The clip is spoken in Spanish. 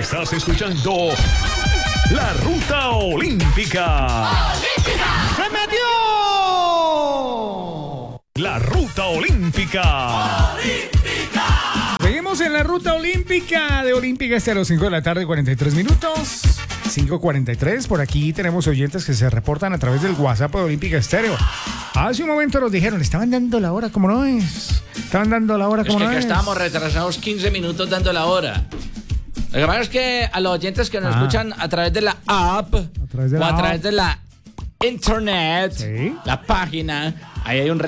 Estás escuchando La Ruta Olímpica. ¡Se metió! La Ruta Olímpica. Seguimos en la Ruta Olímpica de Olímpica Estéreo, 5 de la tarde, 43 minutos. 5:43. Por aquí tenemos oyentes que se reportan a través del WhatsApp de Olímpica Estéreo. Hace un momento nos dijeron, estaban dando la hora como no es. Estaban dando la hora como no es. Es que estábamos retrasados 15 minutos dando la hora. Lo que pasa es que a los oyentes que nos escuchan a través de la app o a través de la internet, Sí. la página, ahí hay un